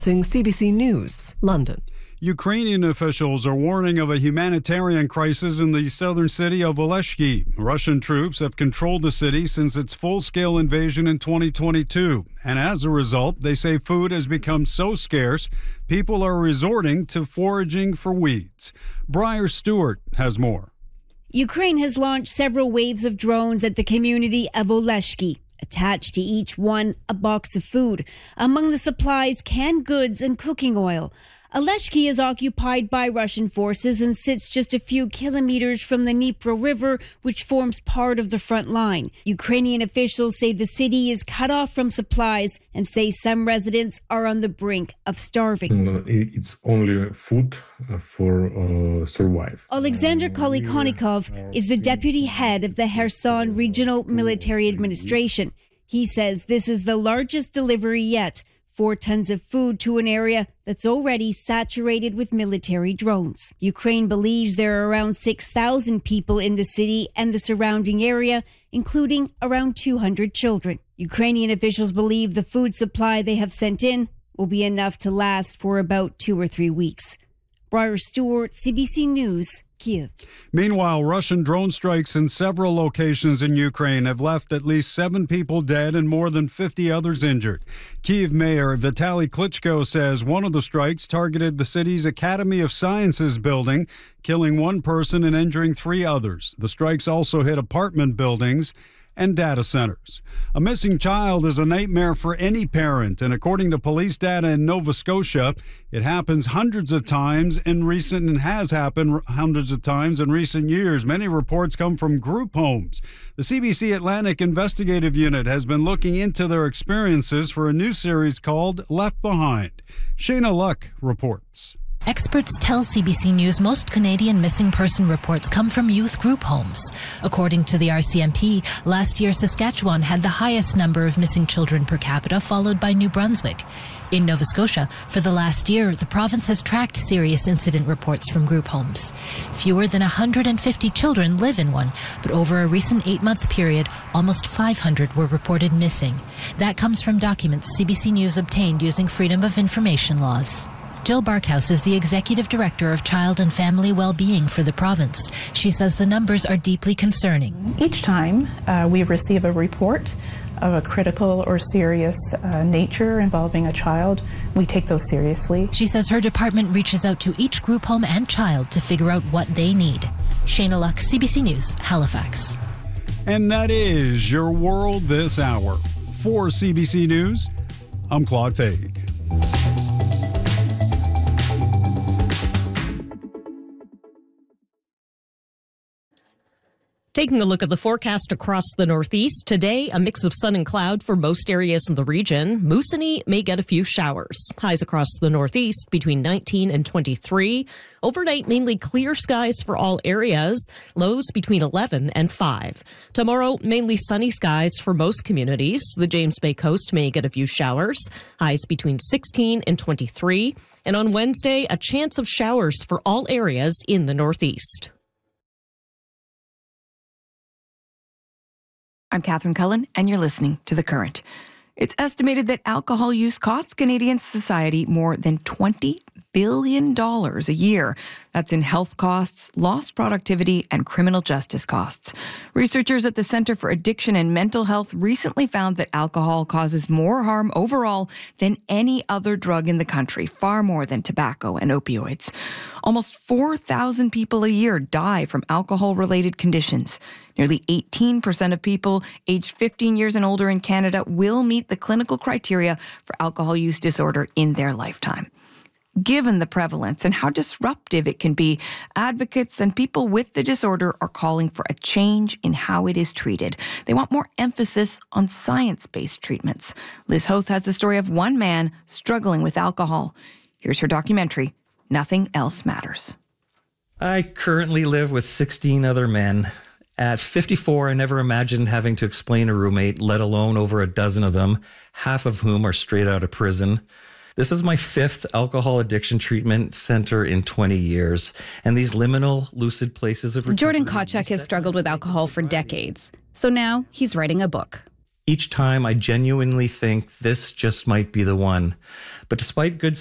CBC News, London. Ukrainian officials are warning of a humanitarian crisis in the southern city of Oleshki. Russian troops have controlled the city since its full-scale invasion in 2022. And as a result, they say food has become so scarce, people are resorting to foraging for weeds. Briar Stewart has more. Ukraine has launched several waves of drones at the community of Oleshki. Attached to each one, a box of food. Among the supplies, canned goods and cooking oil. Oleshki is occupied by Russian forces and sits just a few kilometers from the Dnipro River, which forms part of the front line. Ukrainian officials say the city is cut off from supplies and say some residents are on the brink of starving. It's only food for survive. Alexander Kolikonikov is the deputy head of the Kherson Regional Military Administration. He says this is the largest delivery yet. 4 tons of food to an area that's already saturated with military drones. Ukraine believes there are around 6,000 people in the city and the surrounding area, including around 200 children. Ukrainian officials believe the food supply they have sent in will be enough to last for about 2 or 3 weeks. Briar Stewart, CBC News, Kyiv. Meanwhile, Russian drone strikes in several locations in Ukraine have left at least 7 people dead and more than 50 others injured. Kyiv Mayor Vitaly Klitschko says one of the strikes targeted the city's Academy of Sciences building, killing 1 person and injuring 3 others. The strikes also hit apartment buildings and data centers. A missing child is a nightmare for any parent, and according to police data in Nova Scotia, it happens hundreds of times in recent years. Many reports come from group homes. The CBC Atlantic Investigative Unit has been looking into their experiences for a new series called Left Behind. Shayna Luck reports. Experts tell CBC News most Canadian missing person reports come from youth group homes. According to the RCMP, last year Saskatchewan had the highest number of missing children per capita, followed by New Brunswick. In Nova Scotia, for the last year, the province has tracked serious incident reports from group homes. Fewer than 150 children live in one, but over a recent 8-month period, almost 500 were reported missing. That comes from documents CBC News obtained using Freedom of Information laws. Jill Barkhouse is the Executive Director of Child and Family Wellbeing for the province. She says the numbers are deeply concerning. Each time we receive a report of a critical or serious nature involving a child, we take those seriously. She says her department reaches out to each group home and child to figure out what they need. Shayna Luck, CBC News, Halifax. And that is your world this hour. For CBC News, I'm Claude Fade. Taking a look at the forecast across the Northeast, today a mix of sun and cloud for most areas in the region. Moosonee may get a few showers. Highs across the Northeast between 19 and 23. Overnight, mainly clear skies for all areas. Lows between 11 and 5. Tomorrow, mainly sunny skies for most communities. The James Bay coast may get a few showers. Highs between 16 and 23. And on Wednesday, a chance of showers for all areas in the Northeast. I'm Catherine Cullen, and you're listening to The Current. It's estimated that alcohol use costs Canadian society more than $20 billion a year. That's in health costs, lost productivity, and criminal justice costs. Researchers at the Centre for Addiction and Mental Health recently found that alcohol causes more harm overall than any other drug in the country, far more than tobacco and opioids. Almost 4,000 people a year die from alcohol-related conditions. Nearly 18% of people aged 15 years and older in Canada will meet the clinical criteria for alcohol use disorder in their lifetime. Given the prevalence and how disruptive it can be, advocates and people with the disorder are calling for a change in how it is treated. They want more emphasis on science-based treatments. Liz Hoth has the story of one man struggling with alcohol. Here's her documentary, Nothing Else Matters. I currently live with 16 other men. At 54, I never imagined having to explain a roommate, let alone over a dozen of them, half of whom are straight out of prison. This is my 5th alcohol addiction treatment center in 20 years, and these liminal, lucid places of recovery... Jordan Kotchak has struggled with alcohol for decades, so now he's writing a book. Each time I genuinely think this just might be the one. But despite good